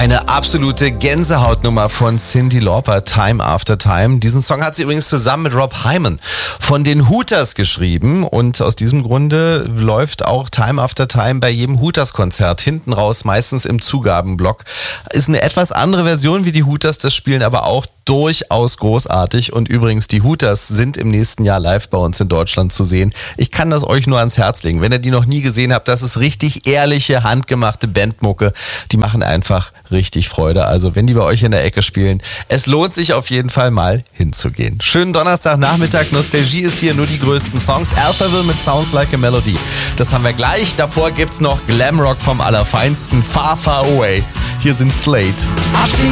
Eine absolute Gänsehautnummer von Cyndi Lauper, Time After Time. Diesen Song hat sie übrigens zusammen mit Rob Hyman von den Hooters geschrieben und aus diesem Grunde läuft auch Time After Time bei jedem Hooters-Konzert hinten raus, meistens im Zugabenblock. Ist eine etwas andere Version wie die Hooters, das spielen aber auch durchaus großartig und übrigens die Hooters sind im nächsten Jahr live bei uns in Deutschland zu sehen. Ich kann das euch nur ans Herz legen. Wenn ihr die noch nie gesehen habt, das ist richtig ehrliche, handgemachte Bandmucke. Die machen einfach richtig Freude. Also wenn die bei euch in der Ecke spielen, es lohnt sich auf jeden Fall mal hinzugehen. Schönen Donnerstagnachmittag, Nostalgie ist hier, nur die größten Songs. Alphaville mit Sounds Like a Melody. Das haben wir gleich. Davor gibt's noch Glamrock vom Allerfeinsten, Far Far Away. Hier sind Slate.